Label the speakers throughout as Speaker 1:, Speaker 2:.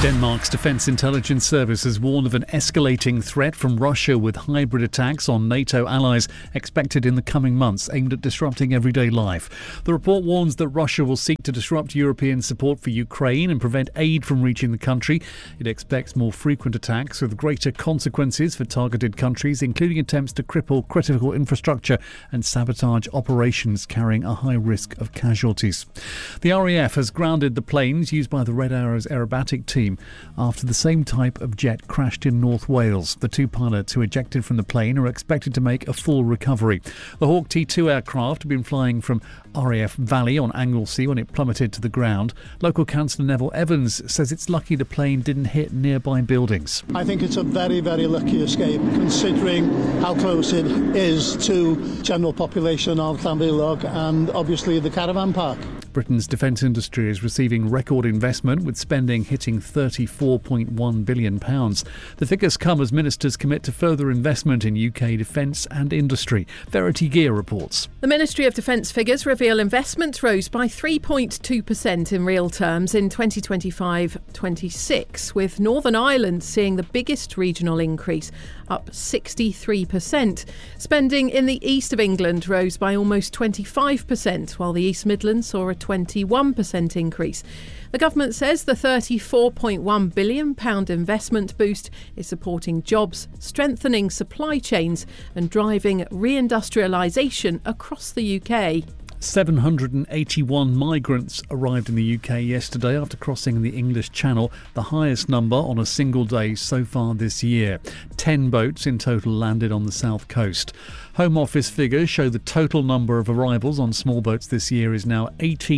Speaker 1: Denmark's Defence Intelligence Service has warned of an escalating threat from Russia with hybrid attacks on NATO allies expected in the coming months aimed at disrupting everyday life. The report warns that Russia will seek to disrupt European support for Ukraine and prevent aid from reaching the country. It expects more frequent attacks with greater consequences for targeted countries, including attempts to cripple critical infrastructure and sabotage operations carrying a high risk of casualties. The RAF has grounded the planes used by the Red Arrows aerobatic team after the same type of jet crashed in North Wales. The two pilots who ejected from the plane are expected to make a full recovery. The Hawk T2 aircraft had been flying from RAF Valley on Anglesey when it plummeted to the ground. Local councillor Neville Evans says it's lucky the plane didn't hit nearby buildings.
Speaker 2: I think it's a very, very lucky escape considering how close it is to general population of Llanfaelog and obviously the caravan park.
Speaker 1: Britain's defence industry is receiving record investment, with spending hitting £34.1 billion. The figures come as ministers commit to further investment in UK defence and industry. Verity Gear reports.
Speaker 3: The Ministry of Defence figures reveal investment rose by 3.2% in real terms in 2025-26, with Northern Ireland seeing the biggest regional increase, up 63%. Spending in the east of England rose by almost 25%, while the East Midlands saw a 21% increase. The government says the £34.1 billion investment boost is supporting jobs, strengthening supply chains and driving reindustrialisation across the UK.
Speaker 1: 781 migrants arrived in the UK yesterday after crossing the English Channel, the highest number on a single day so far this year. 10 boats in total landed on the south coast. Home Office figures show the total number of arrivals on small boats this year is now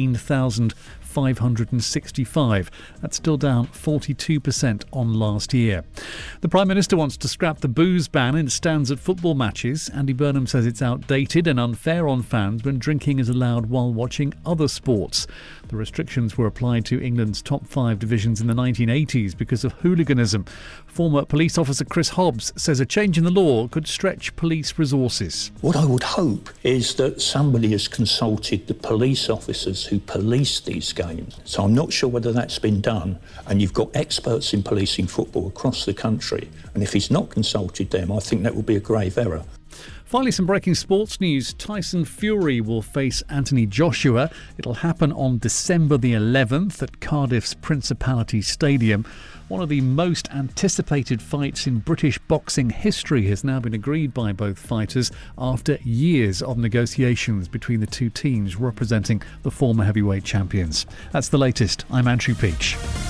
Speaker 1: 18,565. That's still down 42% on last year. The Prime Minister wants to scrap the booze ban in stands at football matches. Andy Burnham says it's outdated and unfair on fans when drinking is allowed while watching other sports. The restrictions were applied to England's top 5 divisions in the 1980s because of hooliganism. Former police officer Chris Hobbs says a change in the law could stretch police resources.
Speaker 4: What I would hope is that somebody has consulted the police officers who police these games. So I'm not sure whether that's been done, and you've got experts in policing football across the country, and if he's not consulted them, I think that would be a grave error.
Speaker 1: Finally, some breaking sports news. Tyson Fury will face Anthony Joshua. It'll happen on December the 11th at Cardiff's Principality Stadium. One of the most anticipated fights in British boxing history has now been agreed by both fighters after years of negotiations between the two teams representing the former heavyweight champions. That's the latest. I'm Andrew Peach.